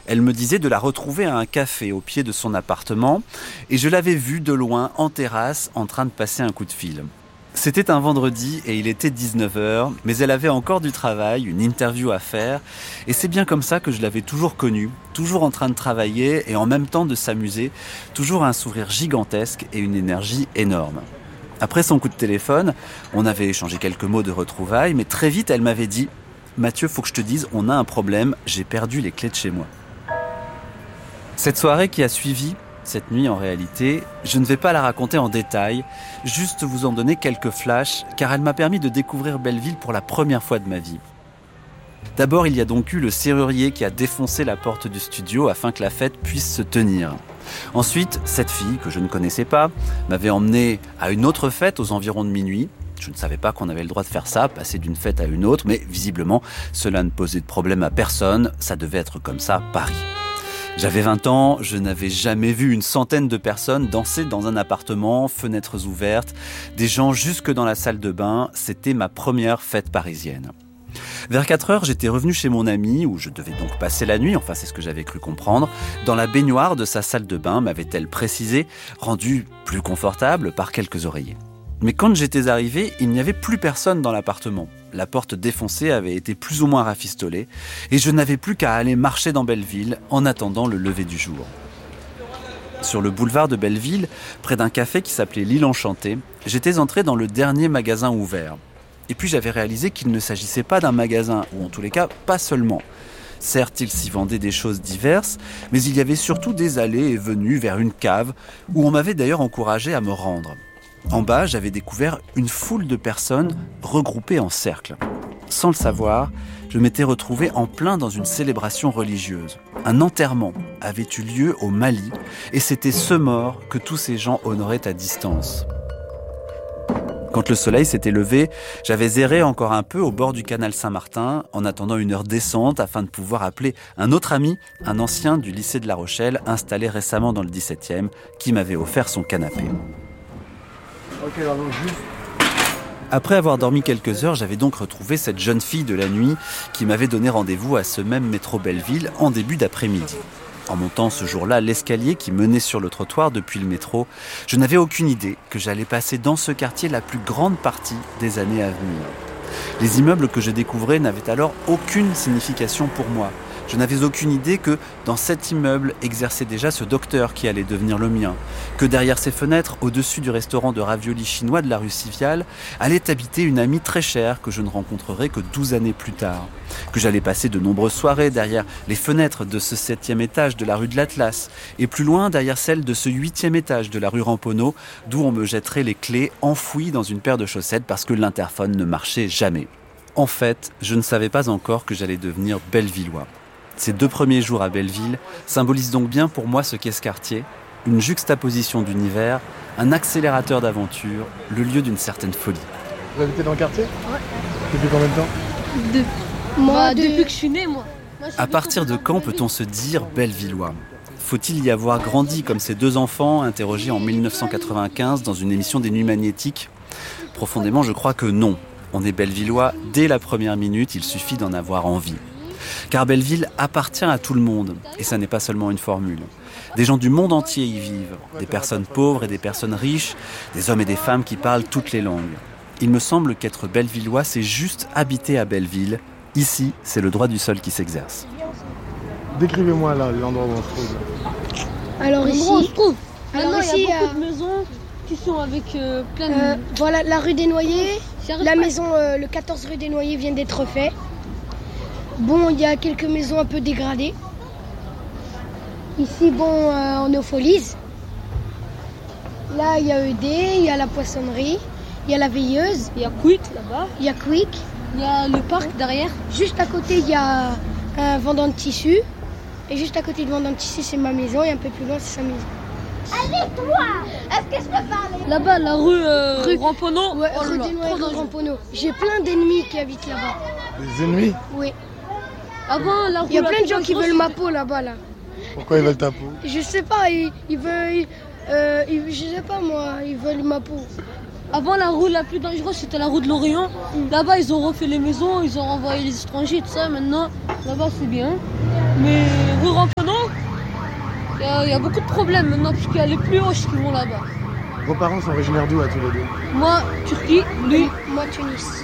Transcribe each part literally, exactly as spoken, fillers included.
Elle me disait de la retrouver à un café au pied de son appartement et je l'avais vue de loin en terrasse en train de passer un coup de fil. C'était un vendredi et il était dix-neuf heures, mais elle avait encore du travail, une interview à faire et c'est bien comme ça que je l'avais toujours connue, toujours en train de travailler et en même temps de s'amuser, toujours un sourire gigantesque et une énergie énorme. Après son coup de téléphone, on avait échangé quelques mots de retrouvailles, mais très vite elle m'avait dit « Mathieu, faut que je te dise, on a un problème, j'ai perdu les clés de chez moi ». Cette soirée qui a suivi, cette nuit en réalité, je ne vais pas la raconter en détail, juste vous en donner quelques flashs, car elle m'a permis de découvrir Belleville pour la première fois de ma vie. D'abord, il y a donc eu le serrurier qui a défoncé la porte du studio afin que la fête puisse se tenir. Ensuite, cette fille, que je ne connaissais pas, m'avait emmené à une autre fête aux environs de minuit. Je ne savais pas qu'on avait le droit de faire ça, passer d'une fête à une autre, mais visiblement, cela ne posait de problème à personne, ça devait être comme ça, Paris. J'avais vingt ans, je n'avais jamais vu une centaine de personnes danser dans un appartement, fenêtres ouvertes, des gens jusque dans la salle de bain, c'était ma première fête parisienne. Vers quatre heures, j'étais revenu chez mon ami, où je devais donc passer la nuit, enfin c'est ce que j'avais cru comprendre, dans la baignoire de sa salle de bain, m'avait-elle précisé, rendue plus confortable par quelques oreillers. Mais quand j'étais arrivé, il n'y avait plus personne dans l'appartement. La porte défoncée avait été plus ou moins rafistolée, et je n'avais plus qu'à aller marcher dans Belleville en attendant le lever du jour. Sur le boulevard de Belleville, près d'un café qui s'appelait L'Île Enchantée, j'étais entré dans le dernier magasin ouvert. Et puis j'avais réalisé qu'il ne s'agissait pas d'un magasin, ou en tous les cas, pas seulement. Certes, il s'y vendait des choses diverses, mais il y avait surtout des allées et venues vers une cave, où on m'avait d'ailleurs encouragé à me rendre. En bas, j'avais découvert une foule de personnes regroupées en cercle. Sans le savoir, je m'étais retrouvé en plein dans une célébration religieuse. Un enterrement avait eu lieu au Mali, et c'était ce mort que tous ces gens honoraient à distance. Quand le soleil s'était levé, j'avais erré encore un peu au bord du canal Saint-Martin, en attendant une heure décente afin de pouvoir appeler un autre ami, un ancien du lycée de La Rochelle, installé récemment dans le dix-septième, qui m'avait offert son canapé. Ok, alors juste... Après avoir dormi quelques heures, j'avais donc retrouvé cette jeune fille de la nuit qui m'avait donné rendez-vous à ce même métro Belleville en début d'après-midi. En montant ce jour-là l'escalier qui menait sur le trottoir depuis le métro, je n'avais aucune idée que j'allais passer dans ce quartier la plus grande partie des années à venir. Les immeubles que je découvrais n'avaient alors aucune signification pour moi. Je n'avais aucune idée que dans cet immeuble exerçait déjà ce docteur qui allait devenir le mien, que derrière ses fenêtres, au-dessus du restaurant de raviolis chinois de la rue Civiale, allait habiter une amie très chère que je ne rencontrerai que douze années plus tard, que j'allais passer de nombreuses soirées derrière les fenêtres de ce septième étage de la rue de l'Atlas, et plus loin derrière celles de ce huitième étage de la rue Ramponneau, d'où on me jetterait les clés enfouies dans une paire de chaussettes parce que l'interphone ne marchait jamais. En fait, je ne savais pas encore que j'allais devenir bellevillois. Ces deux premiers jours à Belleville symbolisent donc bien pour moi ce qu'est ce quartier, une juxtaposition d'univers, un accélérateur d'aventure, le lieu d'une certaine folie. Vous habitez dans le quartier ? Ouais. Depuis combien de temps ? Deux. Moi, bah, depuis que je suis née, moi. moi à partir de quand peut-on se dire bellevillois ? Faut-il y avoir grandi comme ces deux enfants interrogés en dix-neuf cent quatre-vingt-quinze dans une émission des Nuits Magnétiques ? Profondément, je crois que non. On est bellevillois dès la première minute, il suffit d'en avoir envie. Car Belleville appartient à tout le monde, et ça n'est pas seulement une formule. Des gens du monde entier y vivent, des personnes pauvres et des personnes riches, des hommes et des femmes qui parlent toutes les langues. Il me semble qu'être bellevillois, c'est juste habiter à Belleville. Ici, c'est le droit du sol qui s'exerce. Décrivez-moi là, l'endroit où on se trouve. Alors ici, on se trouve. Alors Maintenant, ici, il y a beaucoup euh... de maisons qui sont avec euh, plein de... Euh, voilà, la rue des Noyers. La maison, euh, le quatorze rue des Noyers vient d'être fait. Bon, il y a quelques maisons un peu dégradées. Ici, bon, euh, on est aux Folies. Là, il y a E D, il y a la poissonnerie, il y a la veilleuse. Il y a Quick là-bas. Il y a Quick. Il y a le parc derrière. Juste à côté, il y a un vendant de tissus. Et juste à côté du vendant de tissus, c'est ma maison. Et un peu plus loin, c'est sa maison. Allez, toi! Est-ce que je peux parler? Là-bas, la rue, euh, rue... Ramponneau. Ouais, oh rue des Noyers, rue Ramponneau. J'ai plein d'ennemis qui habitent là-bas. Des ennemis? Oui. Avant, la rue, il y a plein de gens qui veulent ma peau là-bas, là. Pourquoi ils veulent ta peau? Je sais pas, ils, ils veulent... Euh, ils, je sais pas moi, ils veulent ma peau. Avant, la rue la plus dangereuse, c'était la rue de l'Orient. Mm. Là-bas, ils ont refait les maisons, ils ont renvoyé les étrangers, tout ça. Maintenant, là-bas, c'est bien. Mais rue Ramponneau, il y a beaucoup de problèmes maintenant, parce qu'il y a les plus hoches qui vont là-bas. Vos parents sont originaires d'où à tous les deux? Moi, Turquie, lui. Moi, Tunis.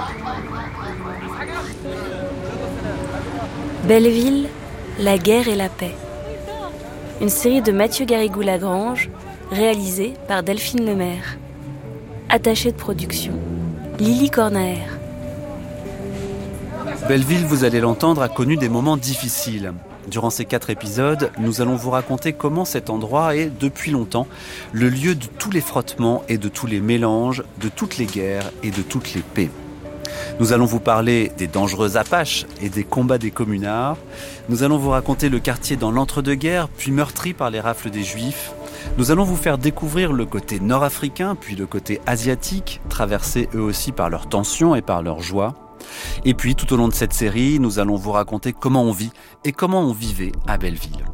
Belleville, la guerre et la paix. Une série de Mathieu Garrigou-Lagrange, réalisée par Delphine Lemaire. Attachée de production, Lily Cornaer. Belleville, vous allez l'entendre, a connu des moments difficiles. Durant ces quatre épisodes, nous allons vous raconter comment cet endroit est, depuis longtemps, le lieu de tous les frottements et de tous les mélanges, de toutes les guerres et de toutes les paix. Nous allons vous parler des dangereux Apaches et des combats des communards. Nous allons vous raconter le quartier dans l'entre-deux-guerres, puis meurtri par les rafles des Juifs. Nous allons vous faire découvrir le côté nord-africain, puis le côté asiatique, traversés eux aussi par leurs tensions et par leurs joies. Et puis, tout au long de cette série, nous allons vous raconter comment on vit et comment on vivait à Belleville.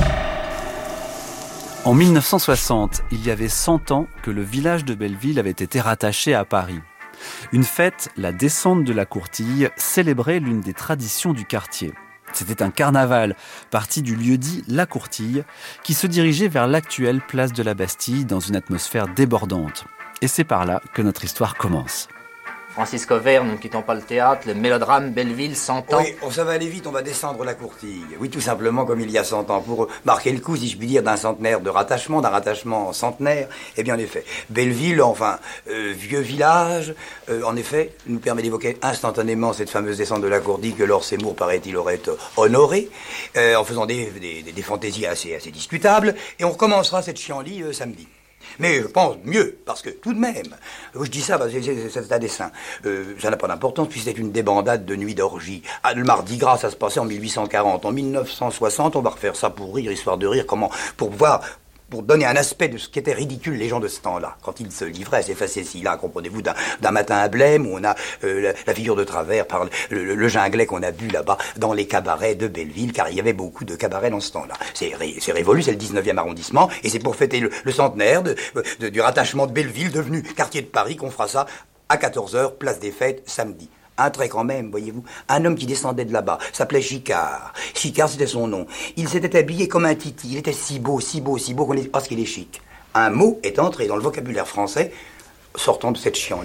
En mille neuf cent soixante, il y avait cent ans que le village de Belleville avait été rattaché à Paris. Une fête, la descente de la Courtille, célébrait l'une des traditions du quartier. C'était un carnaval, parti du lieu-dit La Courtille, qui se dirigeait vers l'actuelle place de la Bastille dans une atmosphère débordante. Et c'est par là que notre histoire commence. Francisco Vert, nous ne quittons pas le théâtre, le mélodrame Belleville, cent ans. Oui, oh, ça va aller vite, on va descendre la Courtille. Oui, tout simplement comme il y a cent ans, pour marquer le coup, si je puis dire, d'un centenaire de rattachement, d'un rattachement centenaire. Eh bien, en effet, Belleville, enfin, euh, vieux village, euh, en effet, nous permet d'évoquer instantanément cette fameuse descente de la Courtille que Lord Seymour, paraît-il, aurait euh, honorée, euh, en faisant des, des, des, des fantaisies assez, assez discutables. Et on recommencera cette chienlit euh, samedi. Mais je pense mieux, parce que tout de même, je dis ça parce que c'est à dessein, euh, ça n'a pas d'importance, puisque c'est une débandade de nuit d'orgie. Ah, le Mardi Gras, ça se passait en mille huit cent quarante. En mille neuf cent soixante, on va refaire ça pour rire, histoire de rire, comment, pour voir, pour donner un aspect de ce qui était ridicule les gens de ce temps-là, quand ils se livraient à ces facéties-là, comprenez-vous, d'un, d'un matin à Blême, où on a euh, la, la figure de travers par le, le, le ginglet qu'on a bu là-bas, dans les cabarets de Belleville, car il y avait beaucoup de cabarets dans ce temps-là. C'est, ré, c'est révolu, c'est le dix-neuvième arrondissement, et c'est pour fêter le, le centenaire de, de, du rattachement de Belleville, devenu quartier de Paris, qu'on fera ça à quatorze heures, place des Fêtes, samedi. Un trait quand même, voyez-vous. Un homme qui descendait de là-bas, s'appelait Chicard. Chicard, c'était son nom. Il s'était habillé comme un titi. Il était si beau, si beau, si beau qu'on est... parce qu'il est chic. Un mot est entré dans le vocabulaire français sortant de cette chienlit.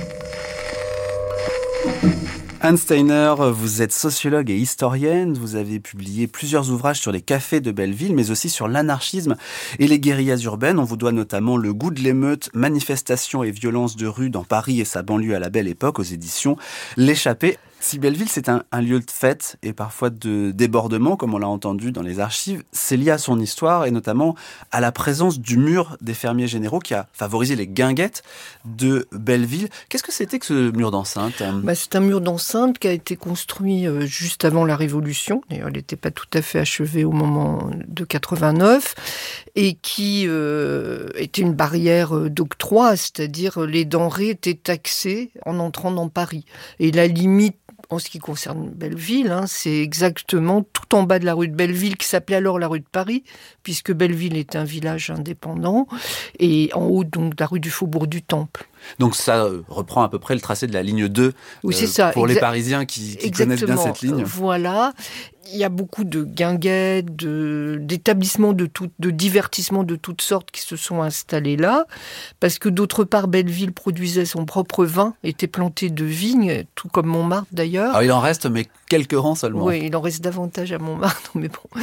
Anne Steiner, vous êtes sociologue et historienne. Vous avez publié plusieurs ouvrages sur les cafés de Belleville, mais aussi sur l'anarchisme et les guérillas urbaines. On vous doit notamment Le goût de l'émeute, manifestations et violences de rue dans Paris et sa banlieue à la Belle Époque aux éditions L'Échappée. Si Belleville, c'est un, un lieu de fête et parfois de débordement, comme on l'a entendu dans les archives, c'est lié à son histoire et notamment à la présence du mur des fermiers généraux qui a favorisé les guinguettes de Belleville. Qu'est-ce que c'était que ce mur d'enceinte ? Bah, c'est un mur d'enceinte qui a été construit euh, juste avant la Révolution. D'ailleurs, il n'était pas tout à fait achevé au moment de quatre-vingt-neuf et qui euh, était une barrière d'octroi, c'est-à-dire les denrées étaient taxées en entrant dans Paris. Et la limite en ce qui concerne Belleville, hein, c'est exactement tout en bas de la rue de Belleville, qui s'appelait alors la rue de Paris, puisque Belleville est un village indépendant, et en haut donc de la rue du Faubourg du Temple. Donc ça reprend à peu près le tracé de la ligne deux oui, c'est ça. pour Exa- les Parisiens qui, qui connaissent bien cette ligne. Voilà. Il y a beaucoup de guinguettes, de, d'établissements de, tout, de divertissement de toutes sortes qui se sont installés là, parce que d'autre part, Belleville produisait son propre vin, était planté de vignes, tout comme Montmartre d'ailleurs. Alors il en reste, mais quelques rangs seulement. Oui, il en reste davantage à Montmartre, mais bon.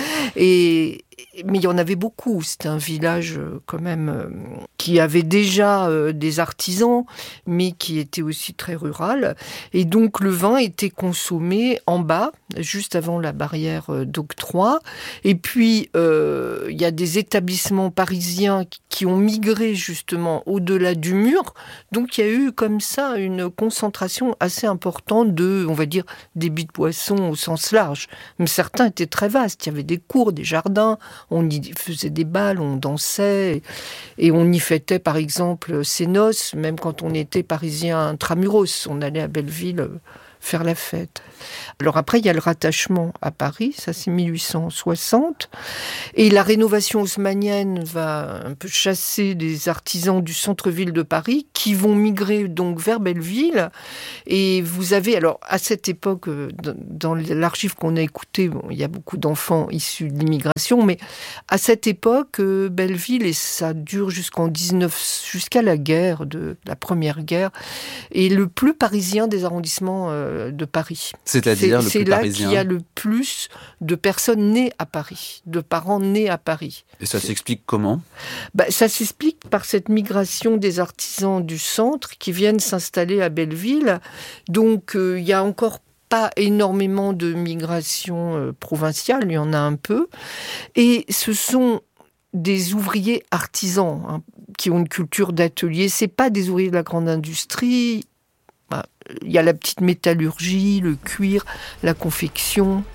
Et, mais il y en avait beaucoup. C'était un village quand même qui avait déjà des artisans, mais qui était aussi très rural. Et donc le vin était consommé en bas, juste avant la barrière d'octroi. Et puis euh, il y a des établissements parisiens qui ont migré justement au-delà du mur. Donc il y a eu comme ça une concentration assez importante de, on va dire, débits de boissons au sens large. Mais certains étaient très vastes. Il y avait des cours, des jardins, on y faisait des bals, on dansait, et on y fêtait par exemple ses noces, même quand on était parisien intramuros. On allait à Belleville faire la fête. Alors après, il y a le rattachement à Paris, ça c'est mille huit cent soixante, et la rénovation haussmannienne va un peu chasser les artisans du centre-ville de Paris qui vont migrer donc vers Belleville. Et vous avez, alors à cette époque, dans l'archive qu'on a écoutée, bon, il y a beaucoup d'enfants issus de l'immigration, mais à cette époque, Belleville, et ça dure jusqu'en dix-neuf, jusqu'à la guerre, de la première guerre, est le plus parisien des arrondissements de Paris. C'est-à-dire c'est, le c'est plus là parisien. qu'il y a le plus de personnes nées à Paris, de parents nés à Paris. Et ça s'explique comment ? Bah, ça s'explique par cette migration des artisans du centre qui viennent s'installer à Belleville. Donc, euh, il y a encore pas énormément de migration euh, provinciale, il y en a un peu. Et ce sont des ouvriers artisans hein, qui ont une culture d'atelier. C'est pas des ouvriers de la grande industrie. Bah, il y a la petite métallurgie, le cuir, la confection.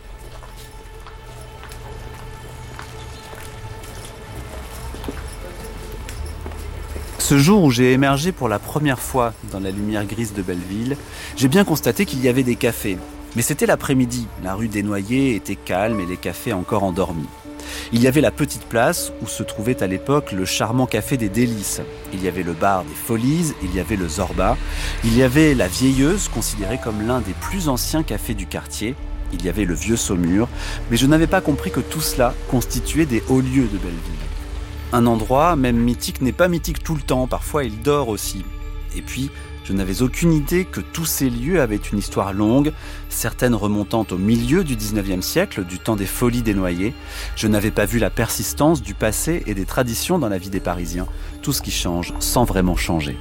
Ce jour où j'ai émergé pour la première fois dans la lumière grise de Belleville, j'ai bien constaté qu'il y avait des cafés. Mais c'était l'après-midi, la rue des Noyers était calme et les cafés encore endormis. Il y avait la petite place où se trouvait à l'époque le charmant café des Délices. Il y avait le bar des Folies, il y avait le Zorba, il y avait la Vieilleuse, considérée comme l'un des plus anciens cafés du quartier. Il y avait le Vieux Saumur, mais je n'avais pas compris que tout cela constituait des hauts lieux de Belleville. Un endroit, même mythique, n'est pas mythique tout le temps, parfois il dort aussi. Et puis, je n'avais aucune idée que tous ces lieux avaient une histoire longue, certaines remontant au milieu du dix-neuvième siècle, du temps des Folies des Noyers. Je n'avais pas vu la persistance du passé et des traditions dans la vie des Parisiens, tout ce qui change sans vraiment changer.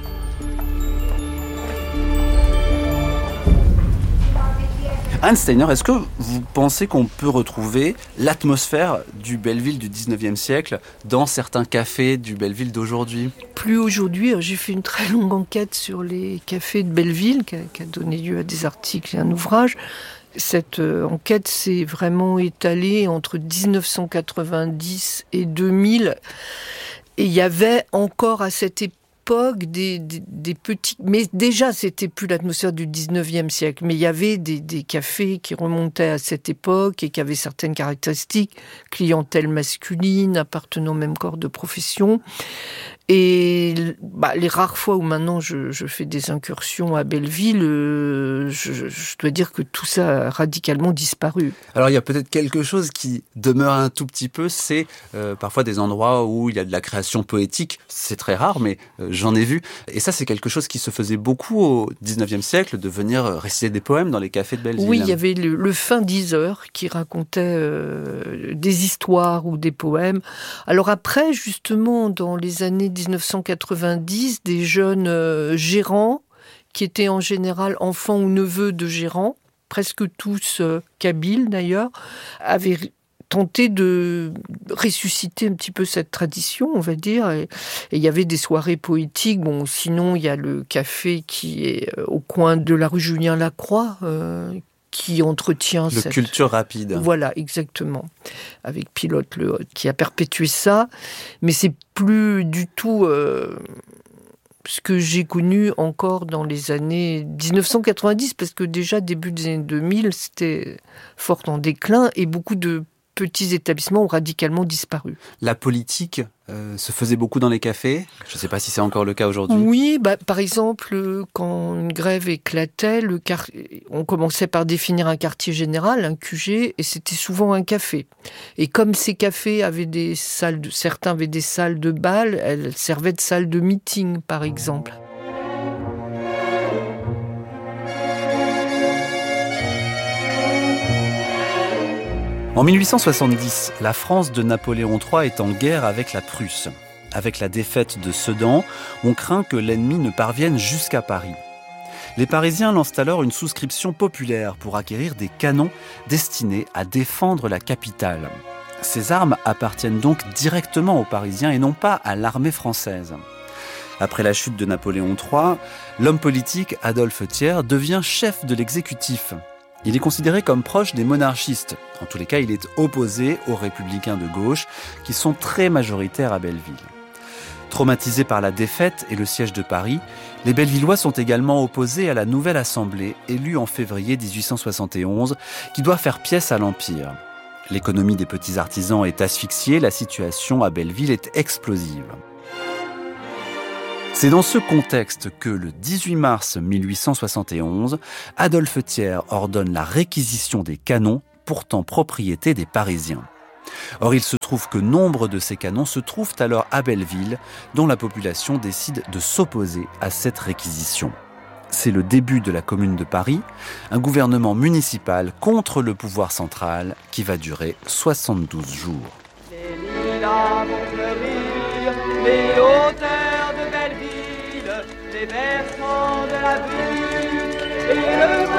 Anne Steiner, est-ce que vous pensez qu'on peut retrouver l'atmosphère du Belleville du dix-neuvième siècle dans certains cafés du Belleville d'aujourd'hui ? Plus aujourd'hui, j'ai fait une très longue enquête sur les cafés de Belleville qui a, qui a donné lieu à des articles et un ouvrage. Cette euh, enquête s'est vraiment étalée entre dix-neuf cent quatre-vingt-dix et deux mille. Et il y avait encore à cette époque Des, des, des petits... Mais déjà, c'était plus l'atmosphère du dix-neuvième siècle. Mais il y avait des, des cafés qui remontaient à cette époque et qui avaient certaines caractéristiques. Clientèle masculine, appartenant au même corps de profession. Et bah, les rares fois où maintenant je, je fais des incursions à Belleville, euh, je, je dois dire que tout ça a radicalement disparu. Alors il y a peut-être quelque chose qui demeure un tout petit peu, c'est euh, parfois des endroits où il y a de la création poétique. C'est très rare, mais euh, j'en ai vu. Et ça, c'est quelque chose qui se faisait beaucoup au dix-neuvième siècle, de venir réciter des poèmes dans les cafés de Belleville. Oui, il y avait le, le fin diseur qui racontait euh, des histoires ou des poèmes. Alors après, justement, dans les années dix-neuf cent quatre-vingt-dix, des jeunes euh, gérants, qui étaient en général enfants ou neveux de gérants, presque tous euh, kabyles d'ailleurs, avaient tenté de ressusciter un petit peu cette tradition, on va dire. Et il y avait des soirées poétiques. Bon, sinon, il y a le café qui est au coin de la rue Julien Lacroix, euh, qui entretient le cette... culture rapide. Voilà, exactement. Avec Pilote Le Hôte, qui a perpétué ça. Mais c'est plus du tout euh, ce que j'ai connu encore dans les années dix-neuf cent quatre-vingt-dix, parce que déjà, début des années deux mille, c'était fort en déclin, et beaucoup de petits établissements ont radicalement disparu. La politique euh, se faisait beaucoup dans les cafés. Je ne sais pas si c'est encore le cas aujourd'hui. Oui, bah, par exemple, quand une grève éclatait, le quart... on commençait par définir un quartier général, un Q G, et c'était souvent un café. Et comme ces cafés avaient des salles, de... certains avaient des salles de bal, elles servaient de salles de meeting, par exemple. En mille huit cent soixante-dix, la France de Napoléon trois est en guerre avec la Prusse. Avec la défaite de Sedan, on craint que l'ennemi ne parvienne jusqu'à Paris. Les Parisiens lancent alors une souscription populaire pour acquérir des canons destinés à défendre la capitale. Ces armes appartiennent donc directement aux Parisiens et non pas à l'armée française. Après la chute de Napoléon trois, l'homme politique Adolphe Thiers devient chef de l'exécutif. Il est considéré comme proche des monarchistes. En tous les cas, il est opposé aux républicains de gauche, qui sont très majoritaires à Belleville. Traumatisés par la défaite et le siège de Paris, les Bellevillois sont également opposés à la nouvelle assemblée élue en février dix-huit cent soixante et onze qui doit faire pièce à l'Empire. L'économie des petits artisans est asphyxiée, la situation à Belleville est explosive. C'est dans ce contexte que, le dix-huit mars mille huit cent soixante et onze, Adolphe Thiers ordonne la réquisition des canons, pourtant propriété des Parisiens. Or, il se trouve que nombre de ces canons se trouvent alors à Belleville, dont la population décide de s'opposer à cette réquisition. C'est le début de la Commune de Paris, un gouvernement municipal contre le pouvoir central qui va durer soixante-douze jours. Les lilas vont fleurir, les hauteurs de Belleville, les versants de la butte et le